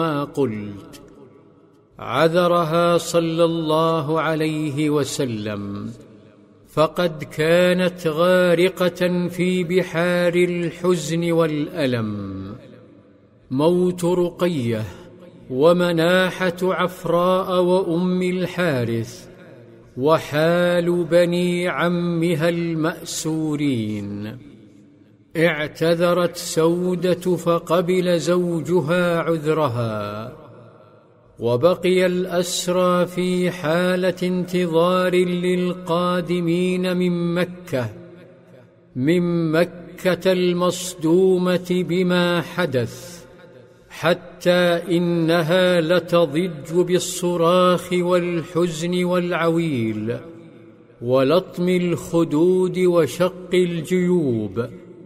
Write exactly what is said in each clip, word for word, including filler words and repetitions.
ما قلت. عذرها صلى الله عليه وسلم، فقد كانت غارقة في بحار الحزن والألم. موت رقية ومناحة عفراء وأم الحارث وحال بني عمها المأسورين. اعتذرت سودة فقبل زوجها عذرها، وبقي الأسرى في حالة انتظار للقادمين من مكة من مكة المصدومة بما حدث، حتى إنها لتضج بالصراخ والحزن والعويل ولطم الخدود وشق الجيوب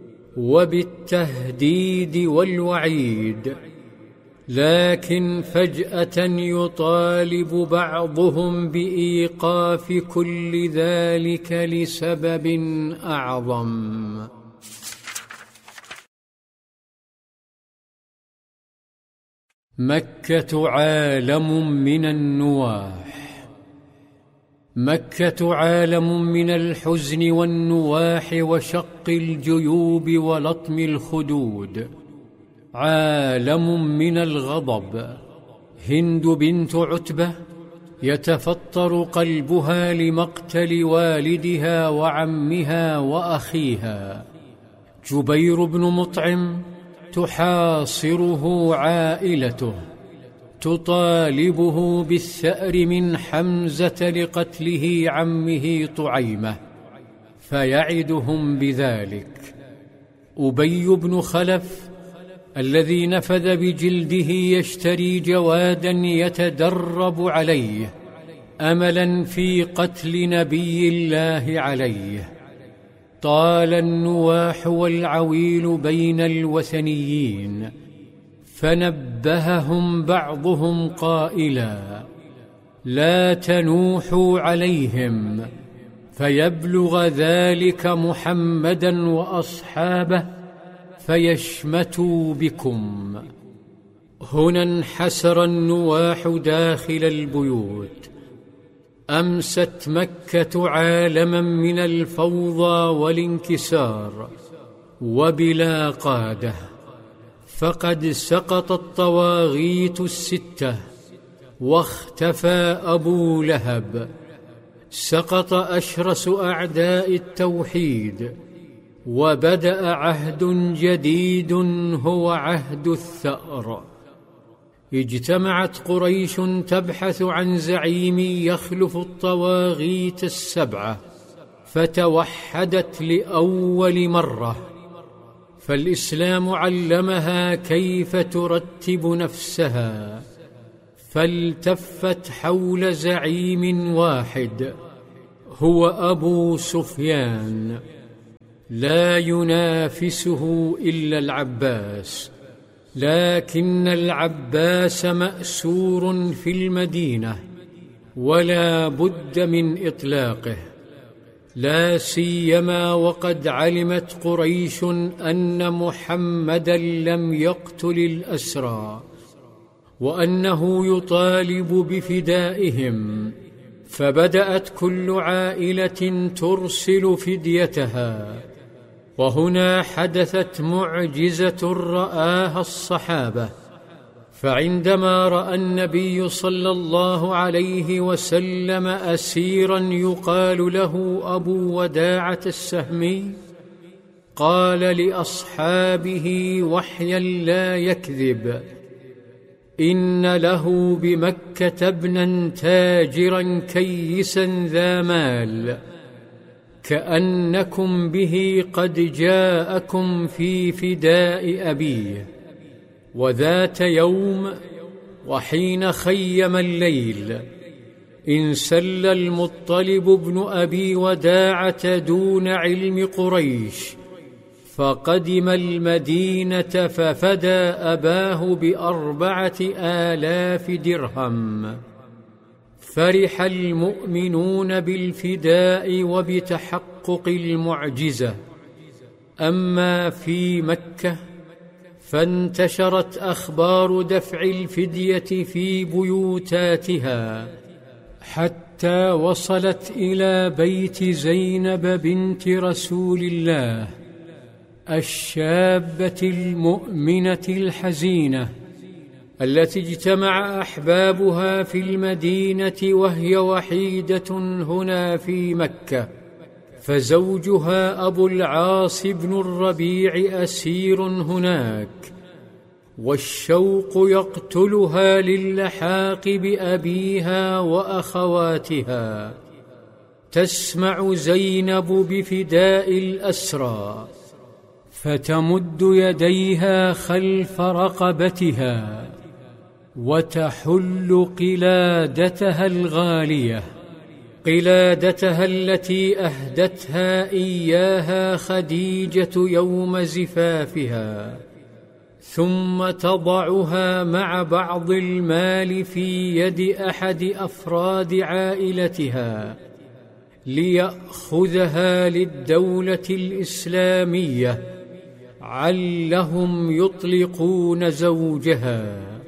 وبالتهديد والوعيد. لكن فجأة يطالب بعضهم بإيقاف كل ذلك لسبب أعظم. مكة عالم من النواح. مكة عالم من الحزن والنواح وشق الجيوب ولطم الخدود، عالم من الغضب. هند بنت عتبة يتفطر قلبها لمقتل والدها وعمها وأخيها. جبير بن مطعم تحاصره عائلته، تطالبه بالثأر من حمزة لقتله عمه طعيمة، فيعدهم بذلك. أبي بن خلف الذي نفذ بجلده يشتري جوادا يتدرب عليه أملا في قتل نبي الله عليه. طال النواح والعويل بين الوثنيين، فنبههم بعضهم قائلا: لا تنوحوا عليهم فيبلغ ذلك محمدا وأصحابه فيشمتوا بكم. هنا انحسر النواح داخل البيوت. أمست مكة عالما من الفوضى والانكسار وبلا قادة، فقد سقط الطواغيت الستة واختفى أبو لهب، سقط أشرس أعداء التوحيد، وبدأ عهد جديد هو عهد الثأر. اجتمعت قريش تبحث عن زعيم يخلف الطواغيت السبعة، فتوحدت لأول مرة، فالإسلام علمها كيف ترتب نفسها، فالتفت حول زعيم واحد هو أبو سفيان، لا ينافسه إلا العباس، لكن العباس مأسور في المدينة ولا بد من إطلاقه، لا سيما وقد علمت قريش أن محمدا لم يقتل الأسرى وأنه يطالب بفدائهم، فبدأت كل عائلة ترسل فديتها. وهنا حدثت معجزة رآها الصحابة، فعندما رأى النبي صلى الله عليه وسلم أسيرا يقال له أبو وداعة السهمي، قال لأصحابه وحيا لا يكذب: إن له بمكة ابنا تاجرا كيسا ذا مال، كأنكم به قد جاءكم في فداء أبيه. وذات يوم وحين خيم الليل، انسل المطلب بن أبي وداعة دون علم قريش، فقدم المدينة ففدى أباه بأربعة آلاف درهم. فرح المؤمنون بالفداء وبتحقق المعجزة. أما في مكة فانتشرت أخبار دفع الفدية في بيوتاتها، حتى وصلت إلى بيت زينب بنت رسول الله الشابة المؤمنة الحزينة، التي اجتمع أحبابها في المدينة وهي وحيدة هنا في مكة، فزوجها أبو العاص بن الربيع أسير هناك، والشوق يقتلها للحاق بأبيها وأخواتها. تسمع زينب بفداء الأسرى، فتمد يديها خلف رقبتها وتحل قلادتها الغالية، قلادتها التي أهدتها إياها خديجة يوم زفافها، ثم تضعها مع بعض المال في يد أحد أفراد عائلتها ليأخذها للدولة الإسلامية علهم يطلقون زوجها.